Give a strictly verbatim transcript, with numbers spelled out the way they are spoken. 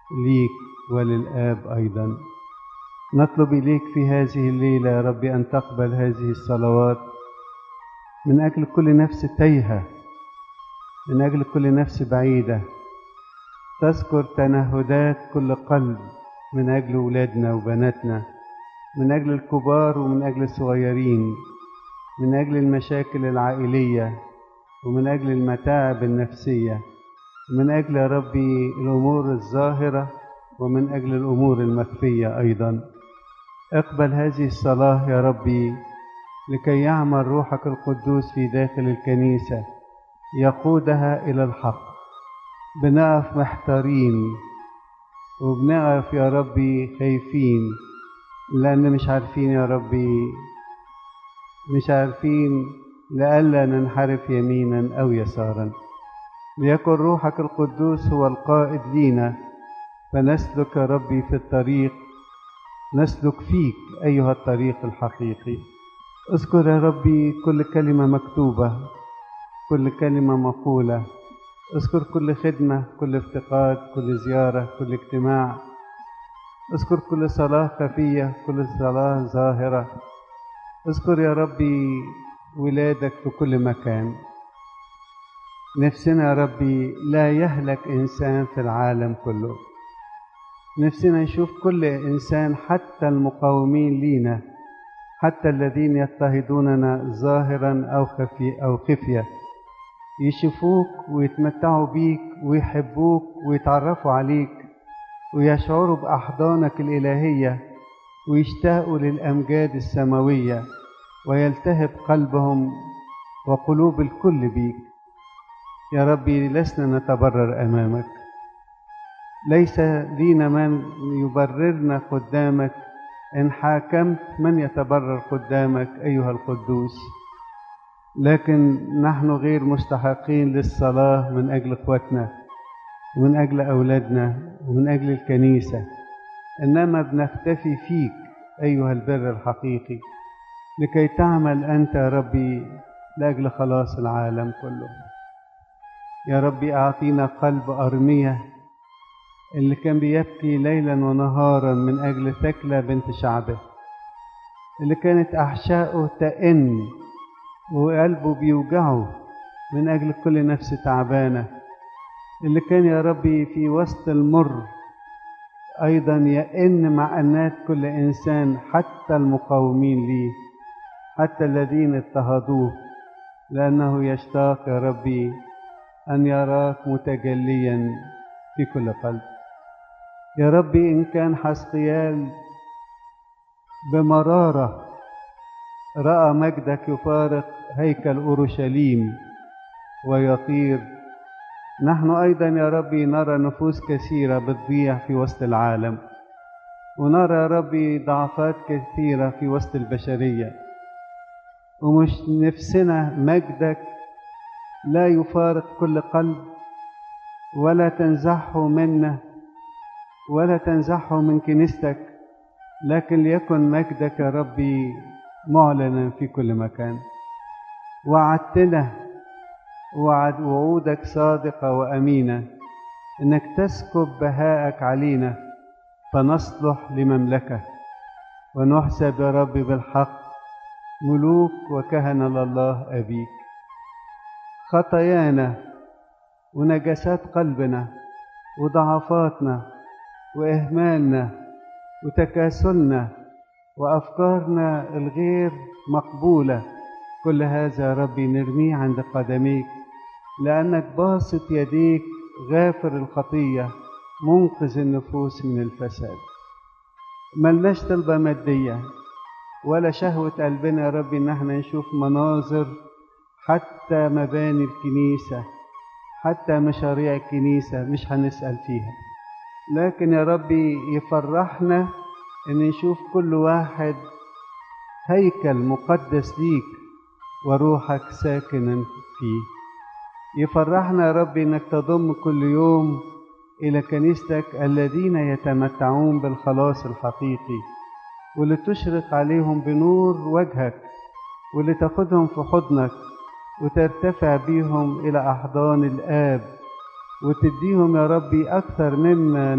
ليك وللآب أيضا. نطلب إليك في هذه الليلة يا رب أن تقبل هذه الصلوات من أجل كل نفس تايهة، من أجل كل نفس بعيدة، تذكر تنهدات كل قلب من أجل أولادنا وبناتنا، من أجل الكبار ومن أجل الصغيرين، من أجل المشاكل العائلية ومن أجل المتاعب النفسية، من أجل يا ربي الأمور الظاهرة ومن أجل الأمور المخفية أيضا. اقبل هذه الصلاة يا ربي لكي يعمل روحك القدوس في داخل الكنيسة يقودها إلى الحق. بنقف محتارين وبنقف يا ربي خايفين لأن مش عارفين يا ربي، مش عارفين لئلا ننحرف يمينا أو يسارا. ليكن روحك القدوس هو القائد لينا فنسلك يا ربي في الطريق، نسلك فيك أيها الطريق الحقيقي. اذكر يا ربي كل كلمة مكتوبة، كل كلمة مقولة، اذكر كل خدمة، كل افتقاد، كل زيارة، كل اجتماع، اذكر كل صلاة خفية، كل صلاة ظاهرة. اذكر يا ربي ولادك في كل مكان. نفسنا يا ربي لا يهلك إنسان في العالم كله، نفسنا نشوف كل إنسان حتى المقاومين لينا، حتى الذين يضطهدوننا ظاهرا أو خفي أو خفية، يشوفوك ويتمتعوا بيك ويحبوك ويتعرفوا عليك ويشعروا بأحضانك الإلهية ويشتاقوا للأمجاد السماوية ويلتهب قلبهم وقلوب الكل بيك. يا ربي لسنا نتبرر أمامك، ليس لينا من يبررنا قدامك، إن حاكمت من يتبرر قدامك أيها القدوس، لكن نحن غير مستحقين للصلاة من أجل إخوتنا ومن أجل أولادنا ومن أجل الكنيسة، إنما بنختفي فيك أيها البر الحقيقي لكي تعمل أنت يا ربي لأجل خلاص العالم كله. يا ربي أعطينا قلب أرمية اللي كان بيبكي ليلا ونهارا من أجل ثكلى بنت شعبه، اللي كانت أحشاؤه تئن وقلبه بيوجعه من أجل كل نفس تعبانة، اللي كان يا ربي في وسط المر أيضا يئن مع أنات كل إنسان، حتى المقاومين ليه، حتى الذين اضطهدوه، لأنه يشتاق يا ربي أن يراك متجليا في كل قلب. يا ربي إن كان حسقيال بمرارة رأى مجدك يفارق هيكل أورشليم ويطير، نحن أيضا يا ربي نرى نفوس كثيرة بتضيع في وسط العالم، ونرى يا ربي ضعفات كثيرة في وسط البشرية، ومش نفسنا مجدك لا يفارق كل قلب ولا تنزحه منا ولا تنزحه من كنيستك، لكن ليكن مجدك يا ربي معلنا في كل مكان. وعدتنا وعد وعودك صادقة وأمينة إنك تسكب بهاءك علينا فنصلح لمملكة ونحسب يا ربي بالحق ملوك وكهنة لله أبيك. خطايانا ونجاسات قلبنا وضعفاتنا وإهمالنا وتكاسلنا وأفكارنا الغير مقبولة، كل هذا يا ربي نرميه عند قدميك، لأنك باسط يديك غافر الخطية منقذ النفوس من الفساد. ملناش طلبة مادية ولا شهوة قلبنا يا ربي إن احنا نشوف مناظر، حتى مباني الكنيسة، حتى مشاريع الكنيسة مش هنسأل فيها، لكن يا ربي يفرحنا إن نشوف كل واحد هيكل مقدس ليك وروحك ساكنا فيه. يفرحنا يا ربي إنك تضم كل يوم إلى كنيستك الذين يتمتعون بالخلاص الحقيقي، واللي تشرق عليهم بنور وجهك، واللي تاخدهم في حضنك وترتفع بيهم إلى أحضان الآب وتديهم يا ربي أكثر مما